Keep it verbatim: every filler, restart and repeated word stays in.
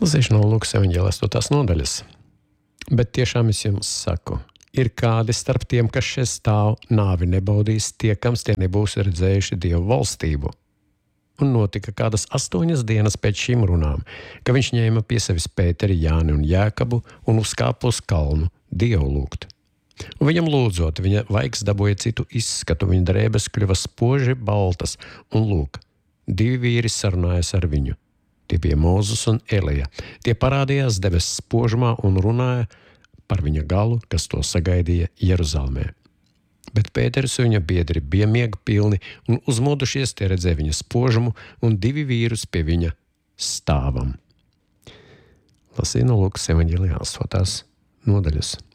Lasīšu no Lukas evaņģēlija astotās nodaļas. Bet tiešām es jums saku, ir kādi starp tiem, kas šeit stāv, nāvi nebaudīs, tiekams tie nebūs redzējuši Dievu valstību. Un notika kādas astoņas dienas pēc šīm runām, ka viņš ņēma pie sevis Pēteri, Jāni un Jēkabu un uzkāpa uz kalnu Dievu lūgt. Un viņam lūdzot, viņa vaigs dabūja citu izskatu, viņa drēbes kļuva spoži baltas, un lūk, divi vīri sarunājas ar viņu. Tie bija Mūzes un Elija. Tie parādījās debesu spožumā un runāja par viņa galu, kas to sagaidīja Jeruzalemē. Bet Pēteris un viņa biedri bija miega pilni un uzmodušies, tie redzēja viņa spožumu un divi vīrus pie viņa stāvam. Lasīju no Lukas evaņģēlijā astotās nodaļas.